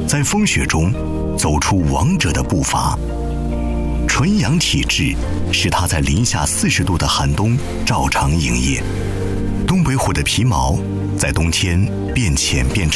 在风雪中走出王者的步伐。纯阳体质使它在零下40度的寒冬照常营业。东北虎的皮毛在冬天变浅变长。